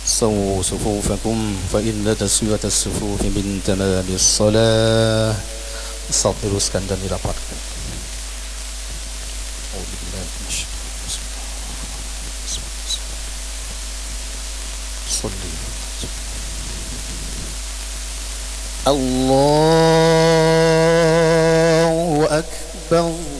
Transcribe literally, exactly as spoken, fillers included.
سووا صفوفكم فإن تسوية الصفوف من تمام الصلاة. Sal teruskan dan dirapatkan. Allahu Akbar.